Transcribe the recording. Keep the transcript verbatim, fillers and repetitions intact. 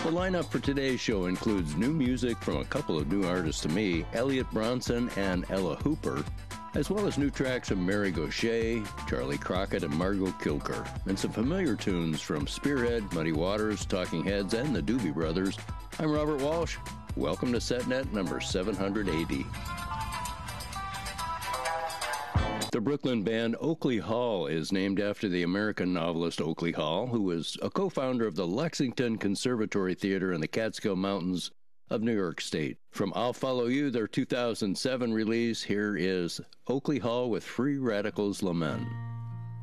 The lineup for today's show includes new music from a couple of new artists to me, Elliot Bronson and Ella Hooper, as well as new tracks from Mary Gauthier, Charlie Crockett, and Margot Kilker, and some familiar tunes from Spearhead, Muddy Waters, Talking Heads, and the Doobie Brothers. I'm Robert Walsh. Welcome to SetNet number seven hundred eighty. The Brooklyn band Oakley Hall is named after the American novelist Oakley Hall, who was a co-founder of the Lexington Conservatory Theater in the Catskill Mountains of New York State. From I'll Follow You, their two thousand seven release, here is Oakley Hall with Free Radicals Lament.